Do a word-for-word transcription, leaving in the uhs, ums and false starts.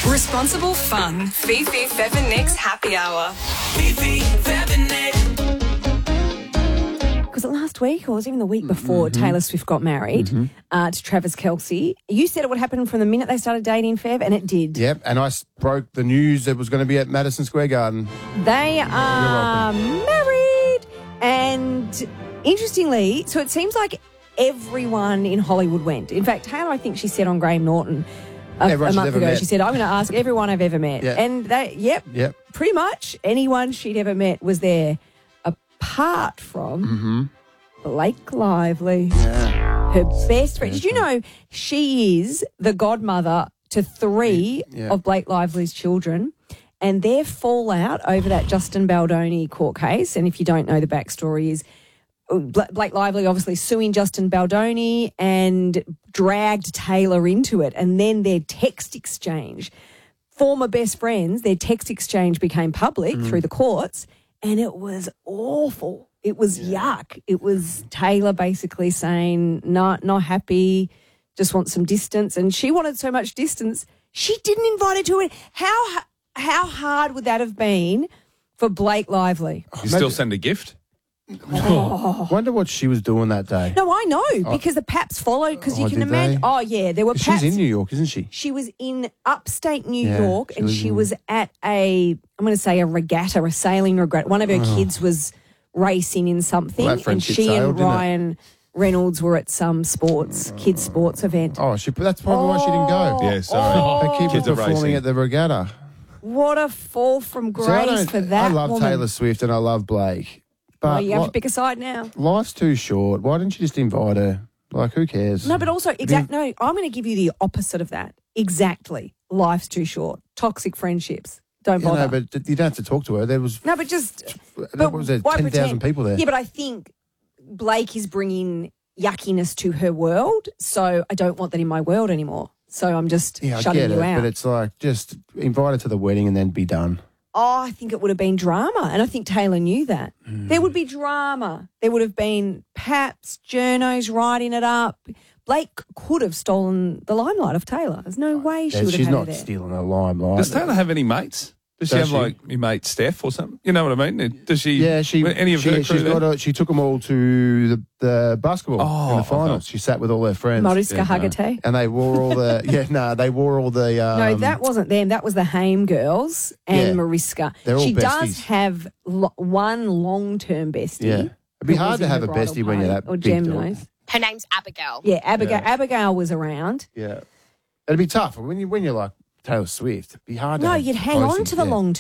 Responsible fun. Fifi Feather Nick's Happy Hour. Fifi Feather Nick. Was it last week or was it even the week before Mm-hmm. Taylor Swift got married Mhm. uh, to Travis Kelce? You said it would happen from the minute they started dating, Fev, and it did. Yep, and I s- broke the news it was going to be at Madison Square Garden. They are married. And interestingly, so it seems like everyone in Hollywood went. In fact, Taylor, I think she said on Graham Norton a, Everyone a she's month ever ago, met. she said, I'm going to ask everyone I've ever met. Yeah. And they, yep, Yep. pretty much anyone she'd ever met was there, apart from Mm-hmm. Blake Lively. Her best friend. Did you know she is the godmother to three Yeah. of Blake Lively's children? And their fallout over that Justin Baldoni court case, and if you don't know the backstory, is Bla- Blake Lively obviously suing Justin Baldoni and dragged Taylor into it. And then their text exchange, former best friends, their text exchange became public Mm. through the courts, and it was awful. It was yuck. It was Taylor basically saying, not, not happy, just want some distance. And she wanted so much distance, she didn't invite her to it. How, how hard would that have been for Blake Lively? You still send a gift? I wonder what she was doing that day. No, I know, because the Paps followed, because you Oh, can did imagine. they? Oh, yeah, there were 'Cause Paps. She's in New York, isn't she? She was in upstate New Yeah, York, she and was she in- was at a, I'm going to say a regatta, a sailing regatta. One of her Oh. kids was racing in something, Well, that and friendship she sailed, and didn't it? Ryan Reynolds were at some sports, kids' sports event. Oh, she, that's probably why she didn't go. Oh, Yeah, sorry. They keep Kids her are performing racing. at the regatta. What a fall from See, I grace don't- for that I love woman. Taylor Swift and I love Blake. Well, But you have li- to pick a side now. life's too short. Why didn't you just invite her? Like, who cares? No, but also, exact. No, I'm going to give you the opposite of that. Exactly. Life's too short. Toxic friendships. Don't You bother. know, but th- you don't have to talk to her. There was, no, but just. what was there, why ten thousand pretend? people there. Yeah, but I think Blake is bringing yuckiness to her world, so I don't want that in my world anymore. So I'm just Yeah, I shutting get you it, out. but it's like, just invite her to the wedding and then be done. Oh, I think it would have been drama, and I think Taylor knew that. Hmm. There would be drama. There would have been Paps, journos writing it up. Blake could have stolen the limelight of Taylor. There's no way she Yeah, would have she's had her not there. stealing the limelight. Does Taylor have any mates? Does she Does have she? like your mate Steph or something? You know what I mean? Does she? Yeah, she. any of she, her crew she's there? got a, she took them all to the, the basketball Oh, in the okay. finals. She sat with all her friends. Mariska Yeah, no. Hargitay. And they wore all the yeah no they wore all the um, No, that wasn't them. That was the Haim girls and Yeah. Mariska. They're all she does besties. have lo- one long-term bestie. yeah. It'd be who hard was to in have her a bridal bestie when you're party, that or big Gem dog. knows. Her name's Abigail. Yeah, Abigail. Yeah. Abigail was around. Yeah, it'd be tough when you when you're like Taylor Swift. It'd be hard. to No, have you'd hang on close- to the yeah. long